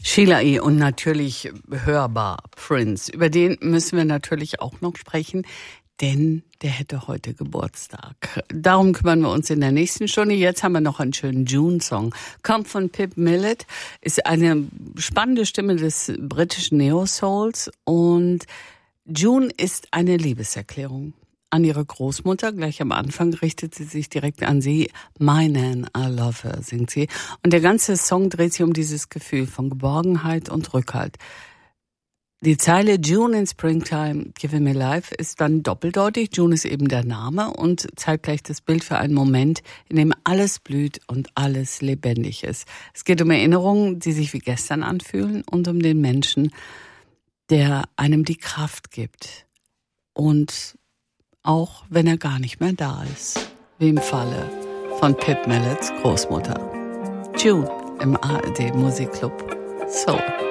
Sheila E. und natürlich hörbar Prince. Über den müssen wir natürlich auch noch sprechen, denn der hätte heute Geburtstag. Darum kümmern wir uns in der nächsten Stunde. Jetzt haben wir noch einen schönen June-Song. Kommt von Pip Millett, ist eine spannende Stimme des britischen Neo-Souls und June ist eine Liebeserklärung an ihre Großmutter. Gleich am Anfang richtet sie sich direkt an sie. My Nan, I love her, singt sie. Und der ganze Song dreht sich um dieses Gefühl von Geborgenheit und Rückhalt. Die Zeile June in Springtime, Giving Me Life ist dann doppeldeutig. June ist eben der Name und zeitgleich das Bild für einen Moment, in dem alles blüht und alles lebendig ist. Es geht um Erinnerungen, die sich wie gestern anfühlen und um den Menschen, der einem die Kraft gibt. Und auch wenn er gar nicht mehr da ist, wie im Falle von Pip Milletts Großmutter. June im ARD Musikclub Soul.